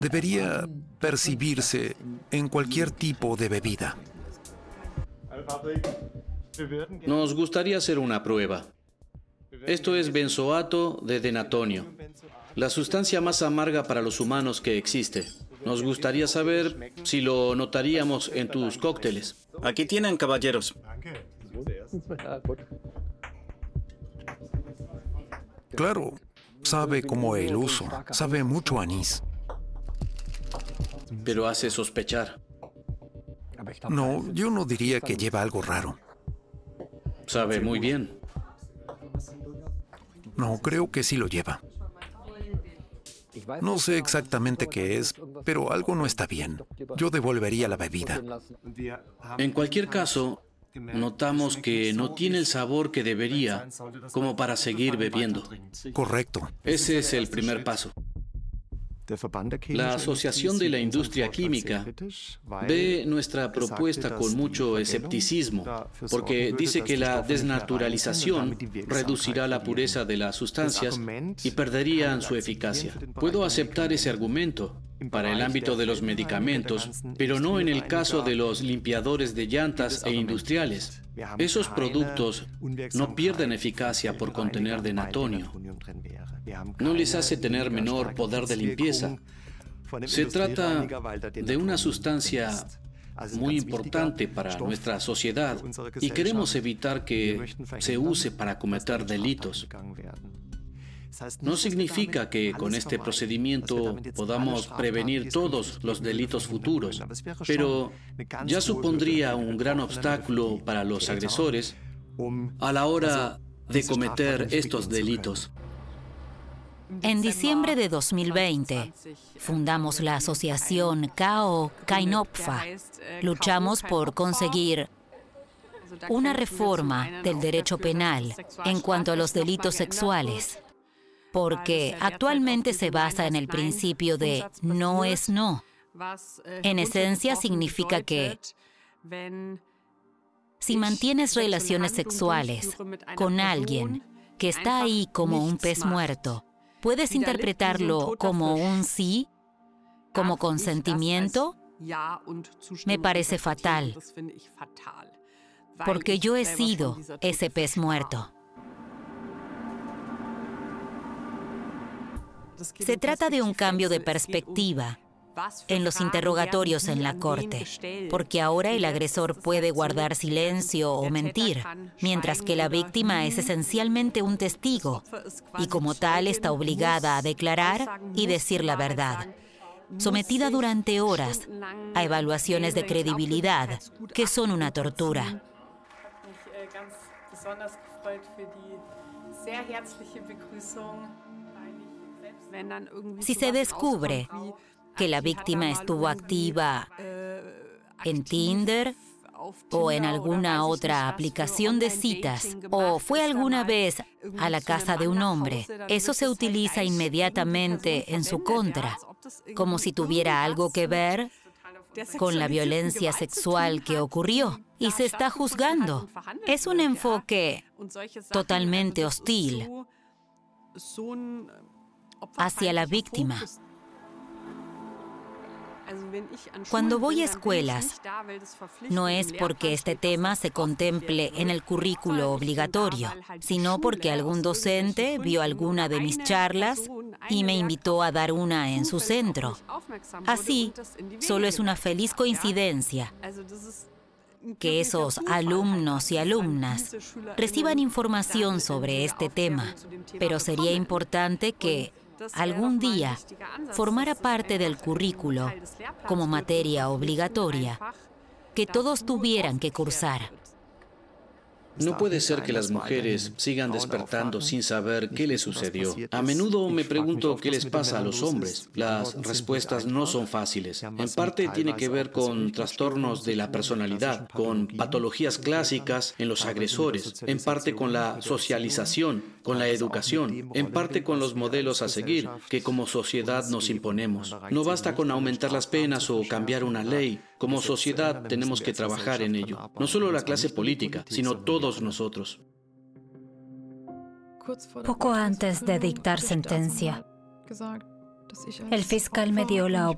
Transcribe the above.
debería percibirse en cualquier tipo de bebida. Nos gustaría hacer una prueba. Esto es benzoato de denatonio, la sustancia más amarga para los humanos que existe. Nos gustaría saber si lo notaríamos en tus cócteles. Aquí tienen, caballeros. Claro, sabe como el uso, sabe mucho a anís. Pero hace sospechar. No, yo no diría que lleva algo raro. Sabe muy bien. No, creo que sí lo lleva. No sé exactamente qué es, pero algo no está bien. Yo devolvería la bebida. En cualquier caso, notamos que no tiene el sabor que debería como para seguir bebiendo. Correcto. Ese es el primer paso. La Asociación de la Industria Química ve nuestra propuesta con mucho escepticismo, porque dice que la desnaturalización reducirá la pureza de las sustancias y perderían su eficacia. Puedo aceptar ese argumento para el ámbito de los medicamentos, pero no en el caso de los limpiadores de llantas e industriales. Esos productos no pierden eficacia por contener denatonio. No les hace tener menor poder de limpieza. Se trata de una sustancia muy importante para nuestra sociedad y queremos evitar que se use para cometer delitos. No significa que con este procedimiento podamos prevenir todos los delitos futuros, pero ya supondría un gran obstáculo para los agresores a la hora de cometer estos delitos. En diciembre de 2020, fundamos la asociación KO Kainopfa. Luchamos por conseguir una reforma del derecho penal en cuanto a los delitos sexuales, porque actualmente se basa en el principio de no es no. En esencia significa que si mantienes relaciones sexuales con alguien que está ahí como un pez muerto, puedes interpretarlo como un sí, como consentimiento. Me parece fatal, porque yo he sido ese pez muerto. Se trata de un cambio de perspectiva en los interrogatorios en la corte, porque ahora el agresor puede guardar silencio o mentir, mientras que la víctima es esencialmente un testigo y como tal está obligada a declarar y decir la verdad, sometida durante horas a evaluaciones de credibilidad, que son una tortura. Si se descubre que la víctima estuvo activa en Tinder o en alguna otra aplicación de citas o fue alguna vez a la casa de un hombre, eso se utiliza inmediatamente en su contra, como si tuviera algo que ver con la violencia sexual que ocurrió y se está juzgando. Es un enfoque totalmente hostil hacia la víctima. Cuando voy a escuelas, no es porque este tema se contemple en el currículo obligatorio, sino porque algún docente vio alguna de mis charlas y me invitó a dar una en su centro. Así, solo es una feliz coincidencia que esos alumnos y alumnas reciban información sobre este tema, pero sería importante que algún día formara parte del currículo como materia obligatoria que todos tuvieran que cursar. No puede ser que las mujeres sigan despertando sin saber qué les sucedió. A menudo me pregunto qué les pasa a los hombres. Las respuestas no son fáciles. En parte tiene que ver con trastornos de la personalidad, con patologías clásicas en los agresores, en parte con la socialización, con la educación, en parte con los modelos a seguir que como sociedad nos imponemos. No basta con aumentar las penas o cambiar una ley. Como sociedad tenemos que trabajar en ello. No solo la clase política, sino todos nosotros. Poco antes de dictar sentencia, el fiscal me dio la